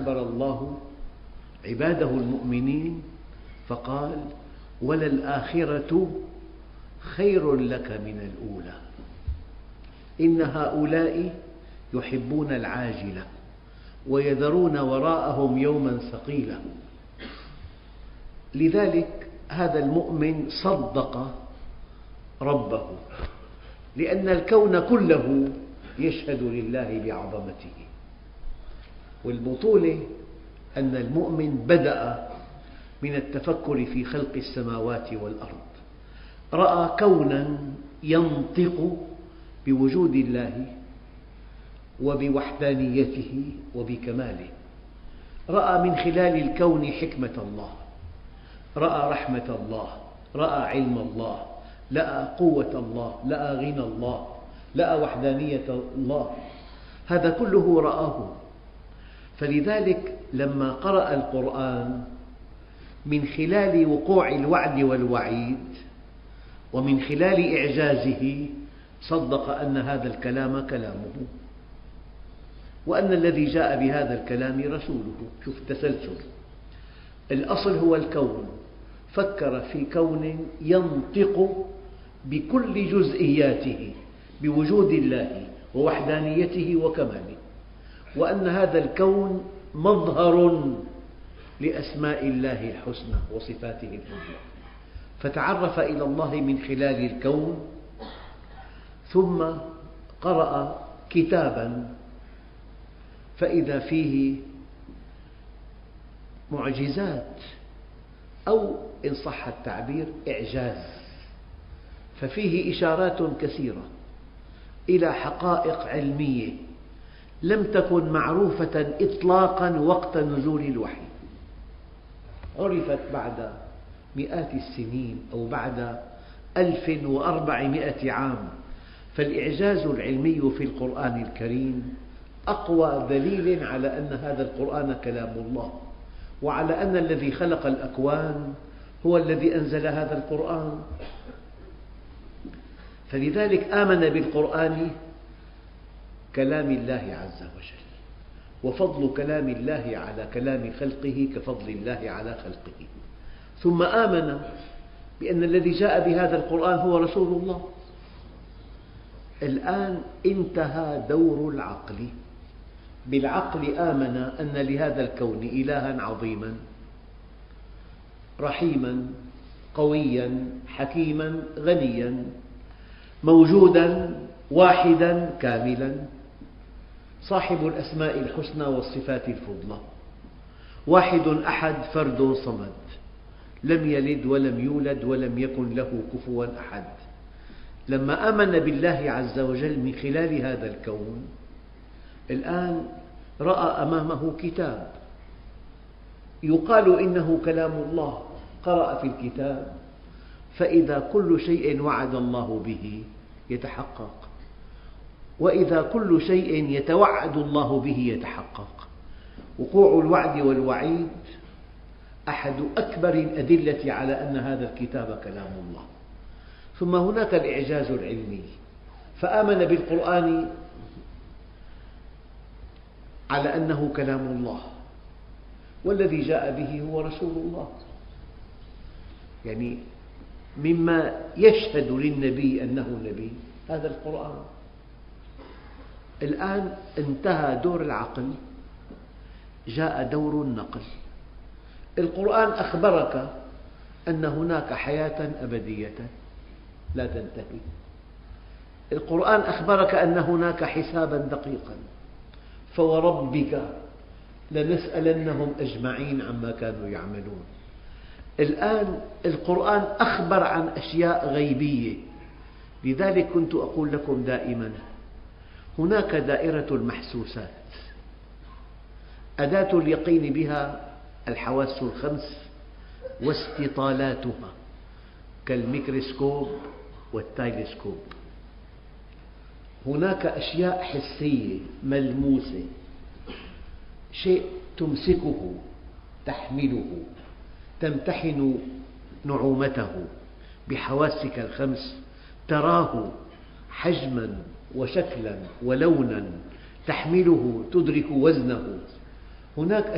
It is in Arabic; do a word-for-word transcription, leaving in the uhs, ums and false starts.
أخبر الله عباده المؤمنين فقال: وللآخرة خير لك من الأولى إن هؤلاء يحبون العاجلة ويذرون وراءهم يوما ثقيلا. لذلك هذا المؤمن صدق ربه، لأن الكون كله يشهد لله بعظمته. والبطولة أن المؤمن بدأ من التفكر في خلق السماوات والأرض، رأى كونا ينطق بوجود الله وبوحدانيته وبكماله، رأى من خلال الكون حكمة الله، رأى رحمة الله، رأى علم الله، لقى قوة الله، لقى غنى الله، لقى وحدانية الله، هذا كله رآه. فلذلك لما قرأ القرآن من خلال وقوع الوعد والوعيد ومن خلال إعجازه صدق أن هذا الكلام كلامه، وأن الذي جاء بهذا الكلام رسوله. شوف التسلسل، الأصل هو الكون، فكر في كون ينطق بكل جزئياته بوجود الله ووحدانيته وكماله، وأن هذا الكون مظهر لأسماء الله الحسنى وصفاته العليا، فتعرف إلى الله من خلال الكون. ثم قرأ كتابا فإذا فيه معجزات، أو إن صح التعبير إعجاز، ففيه إشارات كثيرة إلى حقائق علمية لم تكن معروفة إطلاقا وقت نزول الوحي، عرفت بعد مئات السنين أو بعد ألف وأربعمائة عام. فالإعجاز العلمي في القرآن الكريم أقوى دليل على أن هذا القرآن كلام الله، وعلى أن الذي خلق الأكوان هو الذي أنزل هذا القرآن. فلذلك آمن بالقرآن كلام الله عز وجل، وفضل كلام الله على كلام خلقه كفضل الله على خلقه. ثم آمن بأن الذي جاء بهذا القرآن هو رسول الله. الآن انتهى دور العقل، بالعقل آمن أن لهذا الكون إلها عظيما رحيما قويا حكيما غنيا موجودا واحدا كاملا صاحب الأسماء الحسنى والصفات الفضلى، واحد أحد فرد صمد، لم يلد ولم يولد ولم يكن له كفوا أحد. لما آمن بالله عز وجل من خلال هذا الكون، الآن رأى أمامه كتاب يقال إنه كلام الله، قرأ في الكتاب فإذا كل شيء وعد الله به يتحقق، وإذا كل شيء يتوعد الله به يتحقق. وقوع الوعد والوعيد أحد أكبر الأدلة على أن هذا الكتاب كلام الله. ثم هناك الإعجاز العلمي، فآمن بالقرآن على أنه كلام الله، والذي جاء به هو رسول الله. يعني مما يشهد للنبي أنه نبي هذا القرآن. الآن انتهى دور العقل، جاء دور النقل. القرآن أخبرك أن هناك حياة أبدية لا تنتهي، القرآن أخبرك أن هناك حسابا دقيقا، فوربك لنسألنهم أجمعين عما كانوا يعملون. الآن القرآن أخبر عن أشياء غيبية. لذلك كنت أقول لكم دائما هناك دائرة المحسوسات، أداة اليقين بها الحواس الخمس واستطالاتها كالميكروسكوب والتلسكوب. هناك أشياء حسية ملموسة، شيء تمسكه تحمله تمتحن نعومته بحواسك الخمس، تراه حجما وشكلا ولونا، تحمله تدرك وزنه. هناك